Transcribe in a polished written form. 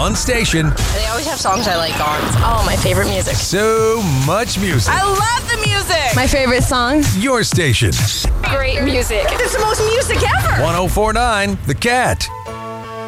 One station. They always have songs I like on. Oh, my favorite music. So much music. I love the music. My favorite song. Your station. Great music. It's the most music ever. 1049 The Cat.